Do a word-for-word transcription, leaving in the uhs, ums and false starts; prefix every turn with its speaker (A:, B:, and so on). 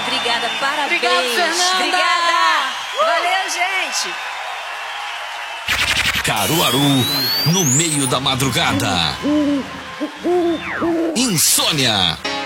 A: Obrigada, parabéns.
B: Obrigada, Fernanda.
A: Obrigada. Uh! Valeu, gente.
C: Caruaru, no meio da madrugada. Insônia.